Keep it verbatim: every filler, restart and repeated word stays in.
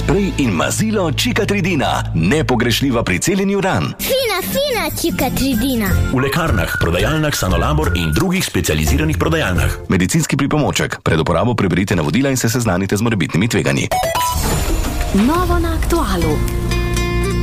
sprej in mazilo Cicatricina. Nepogrešljiva pri celjenju ran. Fina, fina Cicatricina. V lekarnah, prodajalnah Sanolabor in drugih specializiranih prodajalnah. Medicinski pripomoček. Pred uporabo preberite navodila in se seznanite z morebitnimi tveganji. Novo na Aktualu.